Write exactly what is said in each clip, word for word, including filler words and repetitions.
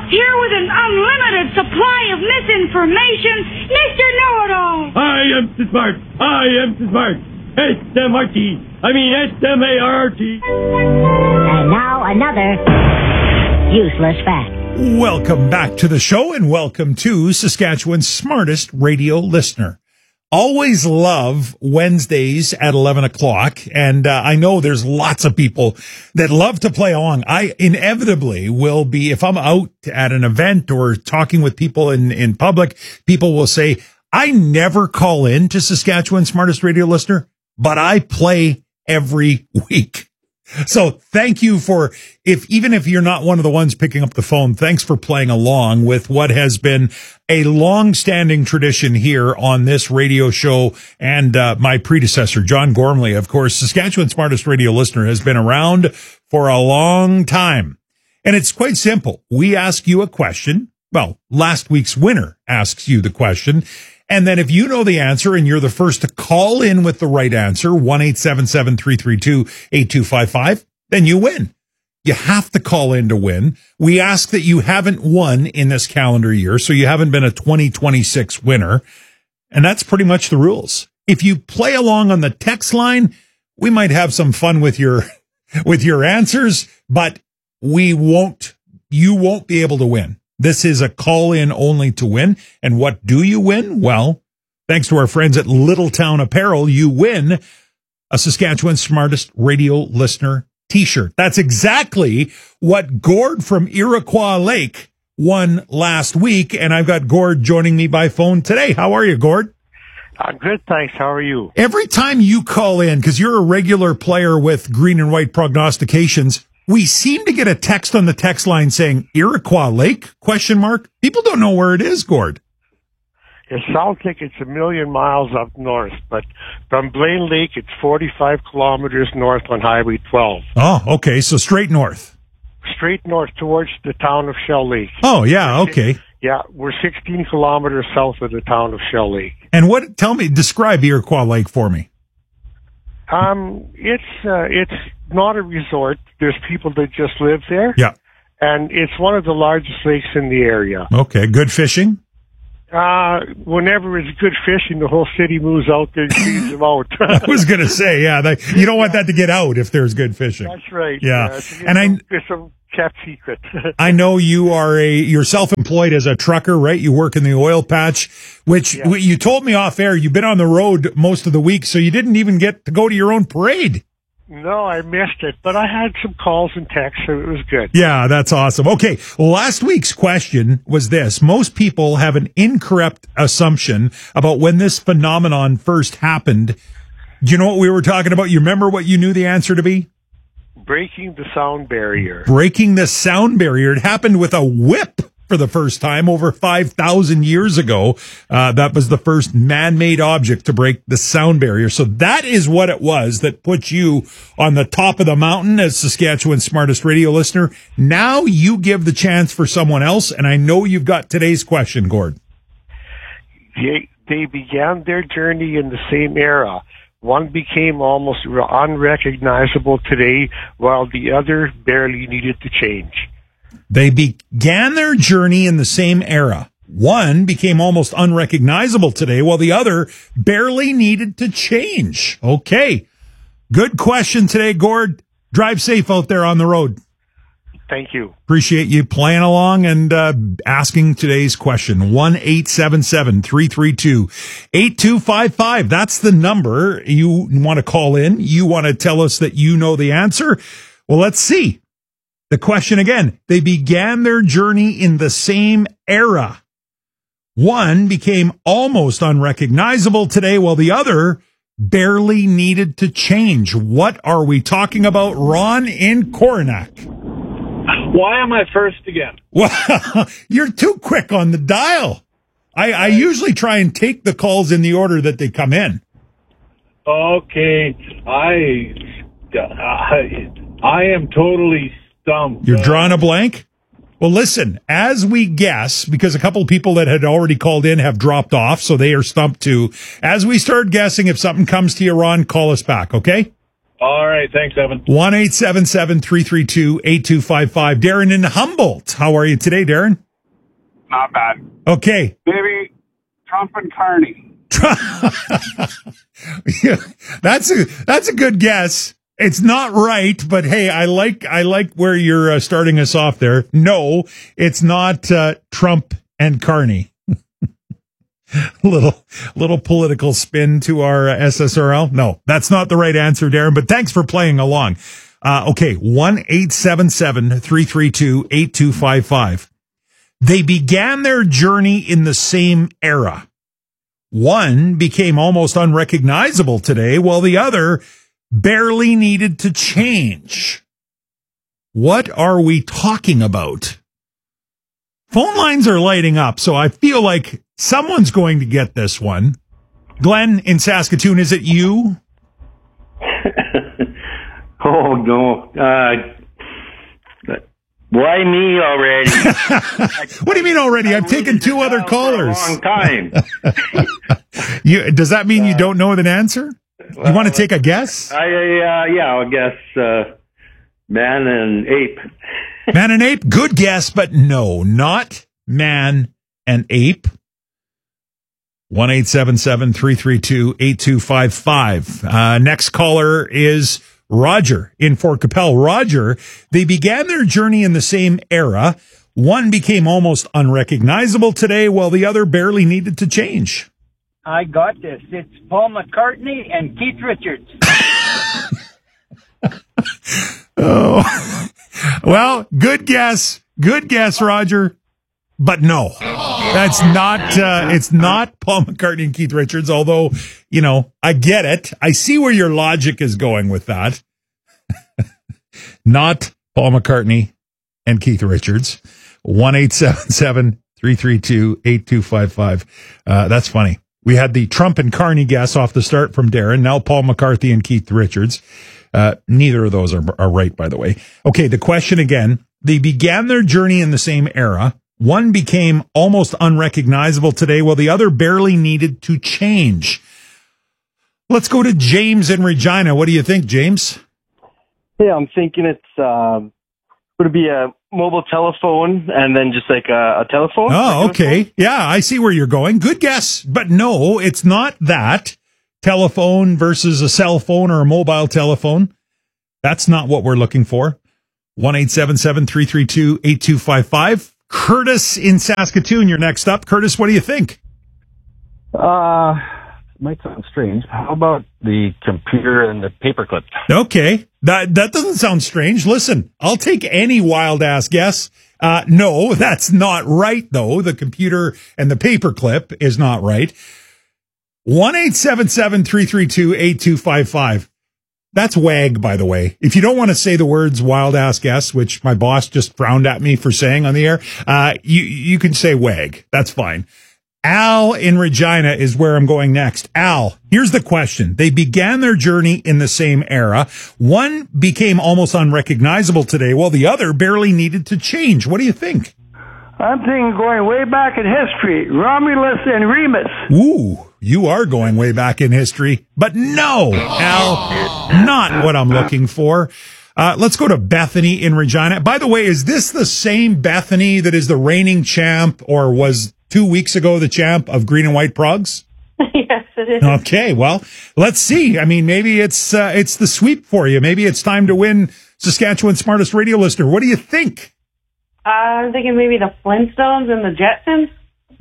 Here with an unlimited supply of misinformation, Mister Know-It-All. I am smart. I am smart. S M R T. I mean S M A R T. And now another useless fact. Welcome back to the show and welcome to Saskatchewan's smartest radio listener. Always love Wednesdays at eleven o'clock. And uh, I know there's lots of people that love to play along. I inevitably will be, if I'm out at an event or talking with people in, in public, people will say, I never call in to Saskatchewan's smartest radio listener, but I play every week. So thank you for, if even if you're not one of the ones picking up the phone, thanks for playing along with what has been a long-standing tradition here on this radio show. And uh, my predecessor, John Gormley, of course, Saskatchewan's smartest radio listener, has been around for a long time. And it's quite simple. We ask you a question. Well, last week's winner asks you the question. And then if you know the answer and you're the first to call in with the right answer, one eight seven seven, three three two, eight two five five, then you win. You have to call in to win. We ask that you haven't won in this calendar year, so you haven't been a twenty twenty-six winner. And that's pretty much the rules. If you play along on the text line, we might have some fun with your, with your answers, but we won't, you won't be able to win. This is a call-in only to win. And what do you win? Well, thanks to our friends at Littletown Apparel, you win a Saskatchewan's smartest radio listener t-shirt. That's exactly what Gord from Iroquois Lake won last week. And I've got Gord joining me by phone today. How are you, Gord? I'm good, thanks. How are you? Every time you call in, because you're a regular player with Green and White Prognostications, we seem to get a text on the text line saying Iroquois Lake, question mark. People don't know where it is, Gord. It sounds like it's a million miles up north, but from Blaine Lake, it's forty-five kilometers north on Highway twelve. Oh, okay. So straight north. Straight north towards the town of Shell Lake. Oh, yeah. Okay. Yeah, we're sixteen kilometers south of the town of Shell Lake. And what, tell me, describe Iroquois Lake for me. Um, it's, uh, it's not a resort. There's people that just live there. Yeah. And it's one of the largest lakes in the area. Okay. Good fishing? Uh, whenever it's good fishing, the whole city moves out there and cleans them out. I was going to say, yeah, that, you don't want that to get out if there's good fishing. That's right. Yeah. yeah it's, and I, it's a kept secret. I know you are a, you're self-employed as a trucker, right? You work in the oil patch, which yeah. you told me off air. You've been on the road most of the week, so you didn't even get to go to your own parade. No, I missed it, but I had some calls and texts, so it was good. Yeah, that's awesome. Okay, last week's question was this. Most people have an incorrect assumption about when this phenomenon first happened. Do you know what we were talking about? You remember what you knew the answer to be? Breaking the sound barrier. Breaking the sound barrier. It happened with a whip for the first time over five thousand years ago. Uh, that was the first man-made object to break the sound barrier. So that is what it was that put you on the top of the mountain as Saskatchewan's smartest radio listener. Now you give the chance for someone else, and I know you've got today's question, Gord. They, they began their journey in the same era. One became almost unrecognizable today, while the other barely needed to change. They began their journey in the same era. One became almost unrecognizable today, while the other barely needed to change. Okay. Good question today, Gord. Drive safe out there on the road. Thank you. Appreciate you playing along and uh, asking today's question. one eight seven seven, three three two, eight two five five. That's the number. You want to call in. You want to tell us that you know the answer. Well, let's see. The question again. They began their journey in the same era. One became almost unrecognizable today, while the other barely needed to change. What are we talking about? Ron in Coronach. Why am I first again? Well, you're too quick on the dial. I, I usually try and take the calls in the order that they come in. Okay. I, I, I am totally stumped. You're drawing a blank? Well, listen, as we guess, because a couple of people that had already called in have dropped off, so they are stumped too. As we start guessing, if something comes to you, Ron, call us back, okay? All right. Thanks, Evan. one eight seven seven, three three two, eight two five five. Darren in Humboldt. How are you today, Darren? Not bad. Okay. Maybe Trump and Carney. Yeah, that's a that's a good guess. It's not right, but hey, I like I like where you're uh, starting us off there. No, it's not uh, Trump and Carney. little little political spin to our uh, S S R L. No, that's not the right answer, Darren. But thanks for playing along. Uh, okay, one eight seven seven three three two eight two five five. They began their journey in the same era. One became almost unrecognizable today, while the other barely needed to change. What are we talking about? Phone lines are lighting up, so I feel like someone's going to get this one. Glenn in Saskatoon, is it you? Oh, no. Uh, why me already? What do you mean already? I've taken two other callers. For a long time. you, does that mean you don't know the answer? Well, you want to take a guess? I, uh, yeah, I guess uh, man and ape. Man and ape? Good guess, but no, not man and ape. one eight seven seven three three two eight two five five. Uh, next caller is Roger in Fort Capel. Roger, they began their journey in the same era. One became almost unrecognizable today, while the other barely needed to change. I got this. It's Paul McCartney and Keith Richards. Oh, well, good guess. Good guess, Roger. But no, that's not, uh, it's not Paul McCartney and Keith Richards, although, you know, I get it. I see where your logic is going with that. Not Paul McCartney and Keith Richards. one eight seven seven three three two eight two five five. Uh, that's funny. We had the Trump and Carney guess off the start from Darren. Now Paul McCarthy and Keith Richards. Uh, neither of those are, are right, by the way. Okay, the question again. They began their journey in the same era. One became almost unrecognizable today, while the other barely needed to change. Let's go to James in Regina. What do you think, James? Yeah, I'm thinking it's, uh, would it be a mobile telephone and then just like a, a telephone? Oh, okay. Yeah, I see where you're going. Good guess. But no, it's not that. Telephone versus a cell phone or a mobile telephone. That's not what we're looking for. one eight seven seven three three two eight two five five. Curtis in Saskatoon, you're next up. Curtis, what do you think? Uh, might sound strange. How about the computer and the paperclip? Okay. That, that doesn't sound strange. Listen, I'll take any wild ass guess. Uh, no, that's not right though. The computer and the paperclip is not right. one eight seven seven three three two eight two five five. That's WAG, by the way. If you don't want to say the words wild ass guess, which my boss just frowned at me for saying on the air, uh, you, you can say WAG. That's fine. Al in Regina is where I'm going next. Al, here's the question. They began their journey in the same era. One became almost unrecognizable today, while the other barely needed to change. What do you think? I'm thinking going way back in history, Romulus and Remus. Ooh, you are going way back in history. But no, Al, not what I'm looking for. Uh, let's go to Bethany in Regina. By the way, is this the same Bethany that is the reigning champ or was two weeks ago the champ of green and white progs? Yes, it is. Okay, well, let's see. I mean, maybe it's uh, it's the sweep for you. Maybe it's time to win Saskatchewan's Smartest Radio Listener. What do you think? Uh, I'm thinking maybe the Flintstones and the Jetsons.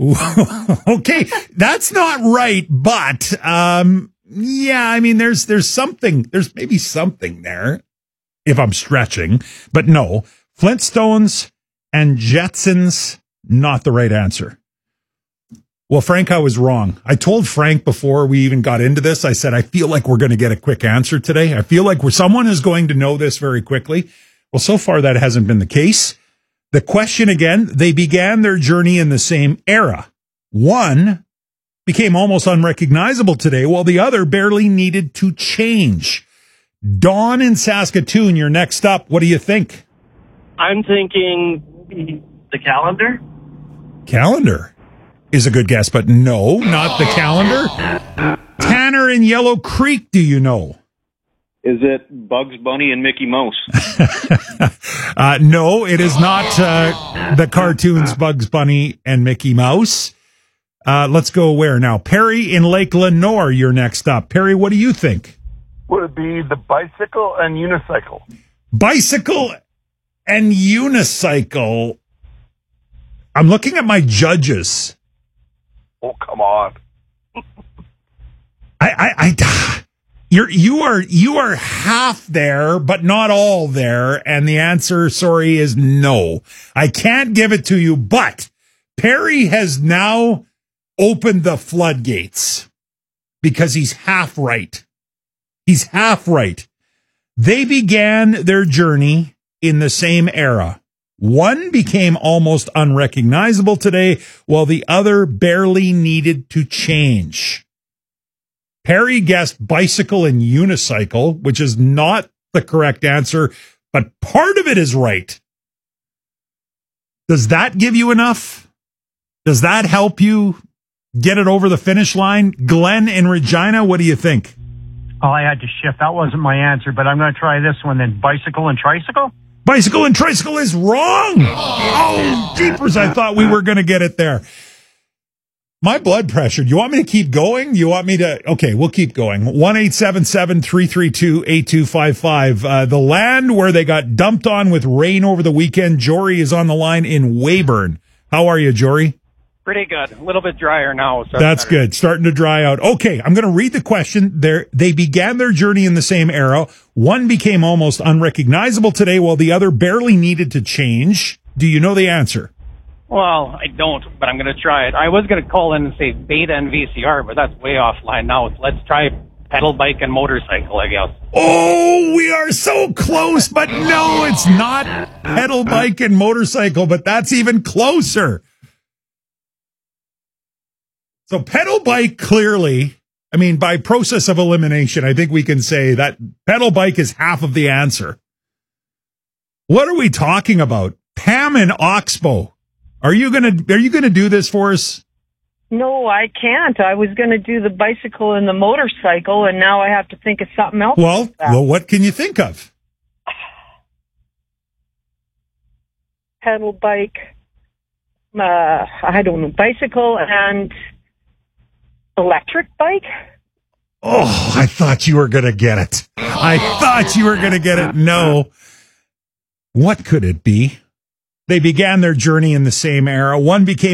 Okay, that's not right, but um, yeah, I mean, there's there's something, there's maybe something there, if I'm stretching, but no, Flintstones and Jetsons, not the right answer. Well, Frank, I was wrong. I told Frank before we even got into this, I said, I feel like we're going to get a quick answer today. I feel like we're, someone is going to know this very quickly. Well, so far that hasn't been the case. The question again, they began their journey in the same era. One became almost unrecognizable today, while the other barely needed to change. Dawn in Saskatoon, you're next up. What do you think? I'm thinking the calendar. Calendar is a good guess, but no, not the calendar. Tanner in Yellow Creek, do you know? Is it Bugs Bunny and Mickey Mouse? uh, no, it is not uh, the cartoons Bugs Bunny and Mickey Mouse. Uh, let's go where now? Perry in Lake Lenore, you're next up. Perry, what do you think? Would it be the bicycle and unicycle? Bicycle and unicycle. I'm looking at my judges. Oh, come on. I, I, I, you're, you are, you are half there, but not all there. And the answer, sorry, is no. I can't give it to you, but Perry has now opened the floodgates because he's half right. He's half right. They began their journey in the same era. One became almost unrecognizable today, while the other barely needed to change. Perry guessed bicycle and unicycle, which is not the correct answer, but part of it is right. Does that give you enough? Does that help you get it over the finish line? Glenn in Regina, what do you think? Oh, I had to shift. That wasn't my answer, but I'm going to try this one then. Bicycle and tricycle? Bicycle and tricycle is wrong. Oh, jeepers, I thought we were going to get it there. My blood pressure. Do you want me to keep going? Do you want me to? Okay, we'll keep going. one eight seven seven, three three two, eight two five five. Uh, the land where they got dumped on with rain over the weekend. Jory is on the line in Weyburn. How are you, Jory? Pretty good. A little bit drier now. So that's better. Good. Starting to dry out. Okay, I'm going to read the question. There, they began their journey in the same era. One became almost unrecognizable today, while the other barely needed to change. Do you know the answer? Well, I don't, but I'm going to try it. I was going to call in and say Beta and V C R, but that's way offline now. Let's try pedal bike and motorcycle, I guess. Oh, we are so close, but no, it's not pedal bike and motorcycle, but that's even closer. So pedal bike, clearly, I mean, by process of elimination, I think we can say that pedal bike is half of the answer. What are we talking about? Pam in Oxbow. Are you gonna Are you gonna do this for us? No, I can't. I was going to do the bicycle and the motorcycle, and now I have to think of something else. Well, like that. well, what can you think of? Pedal bike. Uh, I don't know. Bicycle and electric bike. Oh, I thought you were gonna get it. I thought you were gonna get it. No. What could it be? They began their journey in the same era. One became